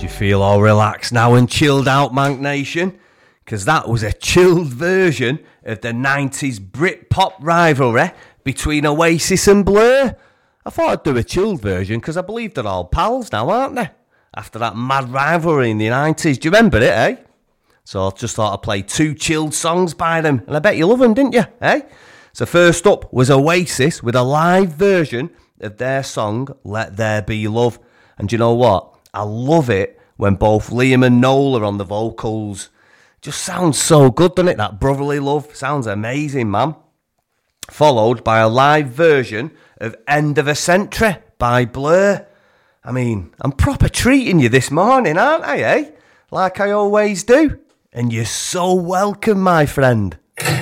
Do you feel all relaxed now and chilled out, Mank Nation? Because that was a chilled version of the 90s Britpop rivalry between Oasis and Blur. I thought I'd do a chilled version because I believe they're all pals now, aren't they? After that mad rivalry in the 90s. Do you remember it, eh? So I just thought I'd play 2 chilled songs by them. And I bet you love them, didn't you, eh? So first up was Oasis with a live version of their song, Let There Be Love. And do you know what? I love it when both Liam and Noel are on the vocals. Just sounds so good, doesn't it? That brotherly love sounds amazing, man. Followed by a live version of End of a Century by Blur. I mean, I'm proper treating you this morning, aren't I, eh? Like I always do. And you're so welcome, my friend.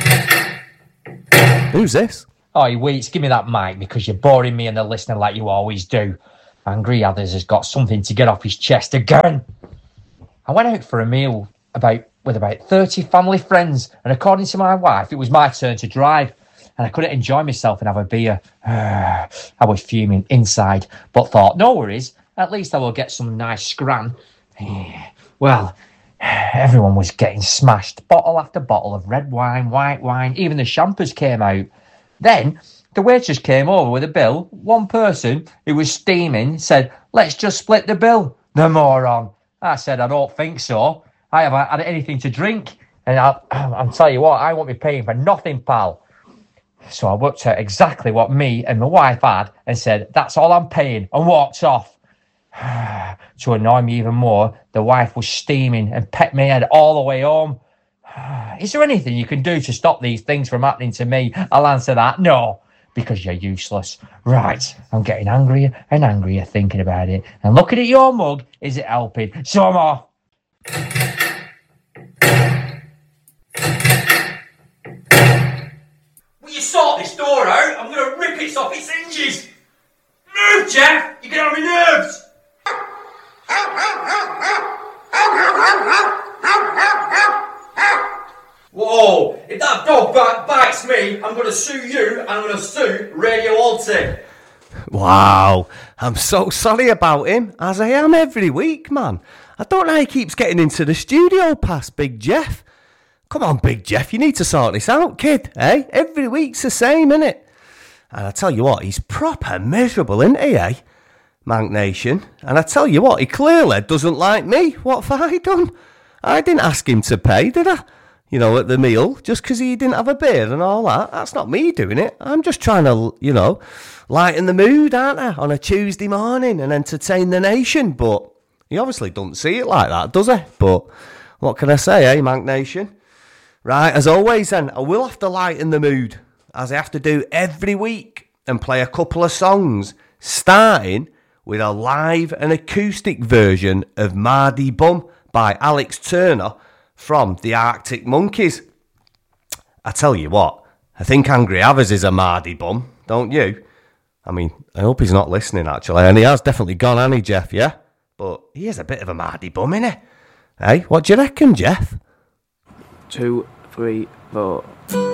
Who's this? Oh, Weeks, give me that mic because you're boring me and the listener like you always do. Angry Others has got something to get off his chest again. I went out for a meal with about 30 family friends, and according to my wife, it was my turn to drive, and I couldn't enjoy myself and have a beer. I was fuming inside, but thought, no worries, at least I will get some nice scran. Well, everyone was getting smashed, bottle after bottle of red wine, white wine, even the champers came out. Then the waitress came over with a bill. One person who was steaming said, let's just split the bill. The moron. I said, I don't think so. I haven't had anything to drink. And I'll tell you what, I won't be paying for nothing, pal. So I worked out exactly what me and my wife had and said, that's all I'm paying, and walked off. To annoy me even more, the wife was steaming and pecked my head all the way home. Is there anything you can do to stop these things from happening to me? I'll answer that, no. Because you're useless. Right, I'm getting angrier and angrier thinking about it. And looking at your mug, is it helping? So I'm off. Will you sort this door out? I'm going to rip it off its hinges. Move, Jeff! You get on my nerves! Whoa! If that dog bites me, I'm going to sue you and I'm going to sue Radio Altic. Wow, I'm so sorry about him, as I am every week, man. I don't know how he keeps getting into the studio past Big Jeff. Come on, Big Jeff, you need to sort this out, kid, eh? Every week's the same, innit? And I tell you what, he's proper miserable, isn't he, eh? Mank Nation. And I tell you what, he clearly doesn't like me. What have I done? I didn't ask him to pay, did I? You know, at the meal, just because he didn't have a beer and all that. That's not me doing it. I'm just trying to, you know, lighten the mood, aren't I? On a Tuesday morning and entertain the nation. But he obviously doesn't see it like that, does he? But what can I say, eh, Mank Nation? Right, as always then, I will have to lighten the mood, as I have to do every week, and play a couple of songs, starting with a live and acoustic version of Mardy Bum by Alex Turner from the Arctic Monkeys. I tell you what, I think Angry Havers is a Mardy Bum, don't you? I mean, I hope he's not listening, actually, and he has definitely gone, hasn't he, Jeff, yeah? But he is a bit of a Mardy Bum, innit? Hey, what do you reckon, Jeff? 2, 3, 4.